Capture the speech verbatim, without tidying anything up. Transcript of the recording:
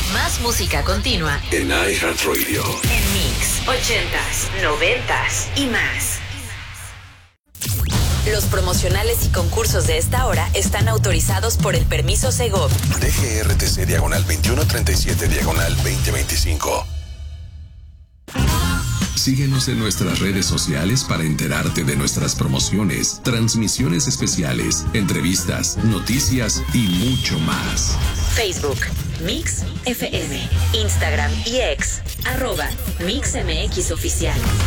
Más música continua en iHeartRadio. En Mix, ochentas, noventas y más. Los promocionales y concursos de esta hora están autorizados por el permiso Segov. D G R T C diagonal veintiuno treinta y siete diagonal veinte veinticinco. Síguenos en nuestras redes sociales para enterarte de nuestras promociones, transmisiones especiales, entrevistas, noticias y mucho más. Facebook, Mix F M, Instagram y X, arroba Mix M X Oficial.